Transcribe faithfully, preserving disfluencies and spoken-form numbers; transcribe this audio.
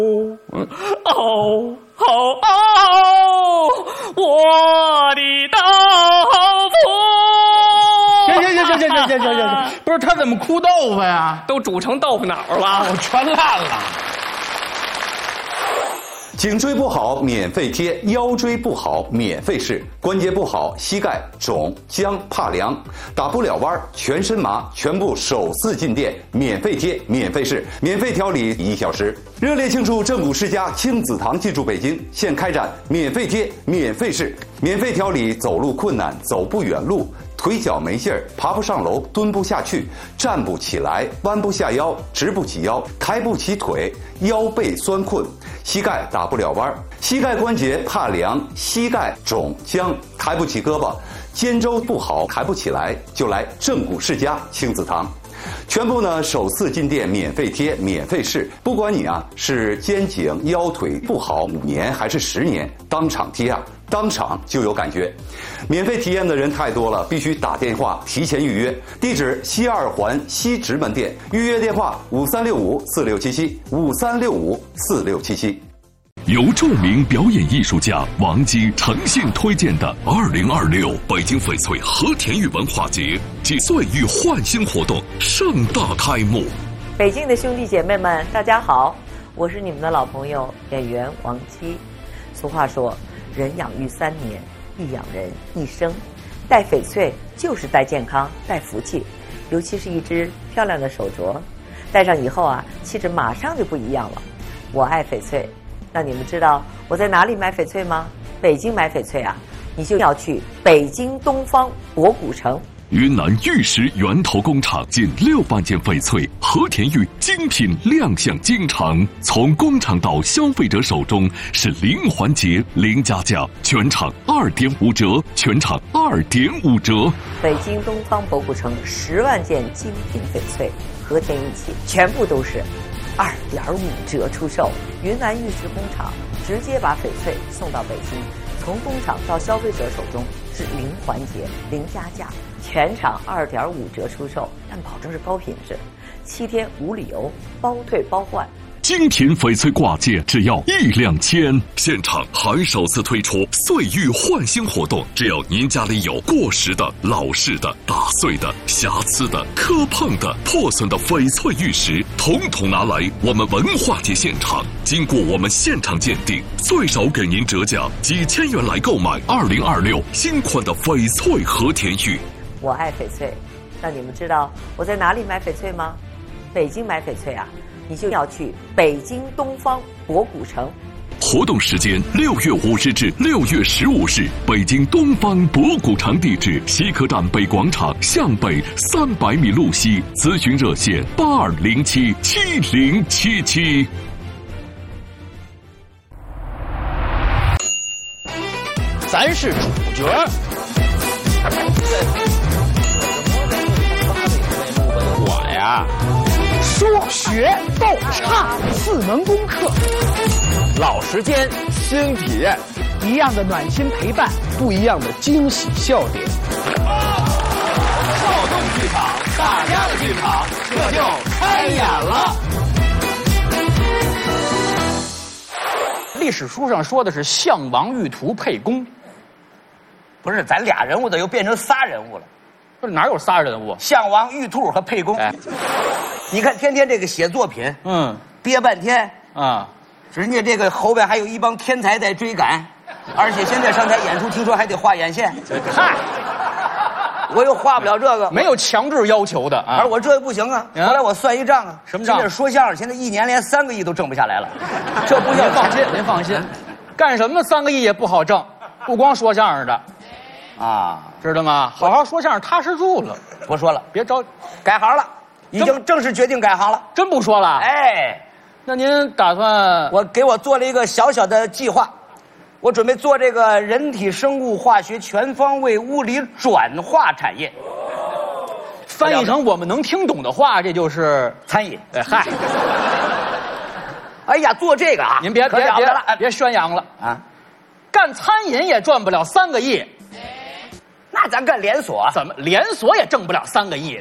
哦哦哦，我的豆腐！ 行行行行行行行行行，不是他怎么哭豆腐呀？ 都煮成豆腐脑了， 我全烂了。 颈椎不好免费贴，腰椎不好免费试，关节不好膝盖肿僵怕凉，打不了弯全身麻，全部首次进店免费贴免费试，免费调理一小时。热烈庆祝正骨世家亲子堂进驻北京，现开展免费贴免费试，免费调理走路困难走不远路，腿脚没劲儿，爬不上楼，蹲不下去，站不起来，弯不下腰，直不起腰，抬不起腿，腰背酸困，膝盖打不了弯，膝盖关节怕凉，膝盖肿僵，抬不起胳膊，肩周不好，抬不起来，就来正骨世家亲子堂。全部呢首次进店免费贴免费试，不管你啊是肩颈腰腿不好五年还是十年，当场贴啊当场就有感觉。免费体验的人太多了，必须打电话提前预约。地址西二环西直门店，预约电话五三六五四六七七五三六五四六七七。 由著名表演艺术家王姬诚信推荐的二零二六北京翡翠和田玉文化节暨岁玉焕新活动盛大开幕。 北京的兄弟姐妹们，大家好，我是你们的老朋友演员王姬。俗话说，人养育三年，亦养人一生。戴翡翠就是戴健康，戴福气，尤其是一只漂亮的手镯，戴上以后啊，气质马上就不一样了。我爱翡翠。那你们知道我在哪里买翡翠吗？北京买翡翠啊，你就要去北京东方博古城。 云南玉石源头工厂近六万件翡翠和田玉精品亮相京城，从工厂到消费者手中是零环节零加价，全场二点五折，全场二点五折。 北京东方博古城十万件精品翡翠和田玉器，全部都是二点五折出售。云南玉石工厂直接把翡翠送到北京，从工厂到消费者手中是零环节零加价，全场二点五折出售，但保证是高品质，七天无理由，包退包换。 精品翡翠挂件只要一两千，现场还首次推出岁玉焕新活动，只要您家里有过时的、老式的、打碎的、瑕疵的、磕碰的、破损的翡翠玉石，统统拿来我们文化节现场，经过我们现场鉴定，最少给您折价几千元来购买二零二六新款的翡翠和田玉。 我爱翡翠，那你们知道我在哪里买翡翠吗？北京买翡翠啊，你就要去北京东方博古城。 活动时间六月五日至六月十五日，北京东方博古城，地址西客站北广场向北三百米路西，咨询热线八二零七七零七七。 咱是主角。我呀，说学逗唱四门功课，老时间新体验，一样的暖心陪伴，不一样的惊喜笑点。少动剧场，大家的剧场，这就开演了。历史书上说的是项王玉图沛公， 不是，咱俩人物的又变成仨人物了。 不是哪有仨人物？ 项王、玉兔和沛公。哎，你看天天这个写作品，嗯，憋半天啊，人家这个后边还有一帮天才在追赶，而且现在上台演出，听说还得画眼线。嗨，我又画不了这个， 没有强制要求的啊。 而我这不行啊。后来我算一账啊， 什么账？ 现在说相声，现在一年连三个亿都挣不下来了，这不叫您放心，您放心，干什么三个亿也不好挣，不光说相声的。啊，知道吗？好好说相声，踏实住了。 不说了， 别着， 改行了，已经正式决定改行了。 真不说了？ 哎， 那您打算？ 我给我做了一个小小的计划，我准备做这个人体生物化学全方位物理转化产业。 翻译成我们能听懂的话，这就是餐饮。 哎嗨， 哎呀，做这个啊， 您别别别了，别宣扬了啊！干餐饮也赚不了三个亿。 那咱干连锁， 怎么连锁也挣不了三个亿？